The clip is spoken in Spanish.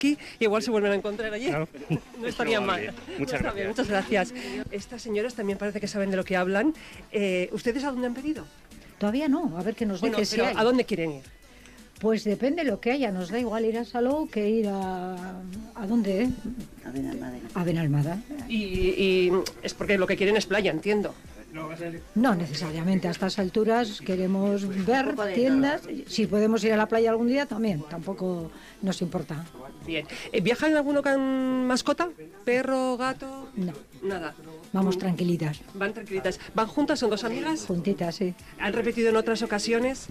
aquí, igual se vuelven a encontrar allí. Claro. No estaría No, mal. bien. No Muchas está bien, muchas gracias. Estas señoras también parece que saben de lo que hablan. ¿Ustedes a dónde han pedido? Todavía no, a ver qué nos Bueno, dice si pero hay. ¿a dónde quieren ir? Pues depende de lo que haya, nos da igual ir a Salou que ir ¿a dónde? A Benalmádena. Y es porque lo que quieren es playa, entiendo. No necesariamente, a estas alturas queremos ver tiendas, si podemos ir a la playa algún día también, tampoco nos importa. Bien. ¿Viajan alguno con mascota? ¿Perro, gato? No, Nada. vamos tranquilitas, Van tranquilitas. ¿Van juntas? ¿Son dos amigas? juntitas, sí. ¿Han repetido en otras ocasiones?